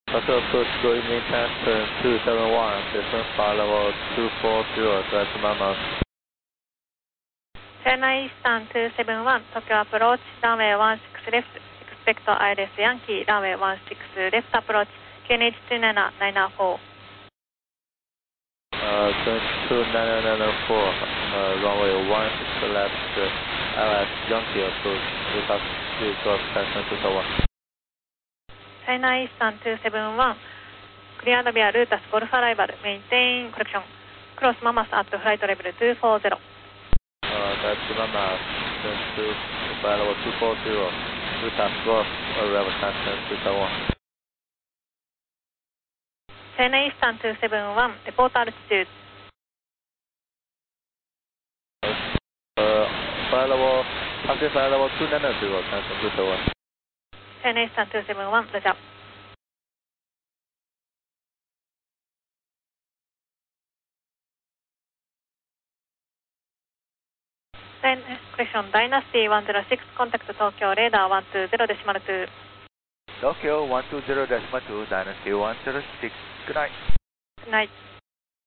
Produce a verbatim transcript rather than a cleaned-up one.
Auto approach going maintain turn two seven one, descent fire level two four zero, direct Mama. China Eastern two seven one, Tokyo approach, runway one six left, expect I L S Yankee, runway one six left approach, Q N H two nine nine four. Uh, two nine nine four, uh, runway one six left, I L S Yankee approach, Lucas three Golf Cessna two seven one. China Eastern two seven one, cleared via Lutas Golf Arrival, maintain correction, cross Mamas at flight level two four zero. Uh, that's Mamas, turn two, flight level two four zero, Lutas Golf Arrival, Cessna two seven one. China Eastern two seven one, report altitude. Uh, flight level, taxi flight level two nine zero, Cessna two seven one. China Eastern two seven one, roger. Then question Dynasty one zero six, contact Tokyo radar one two zero decimal two. Tokyo one two zero decimal two, Dynasty one zero six, good night. Good night.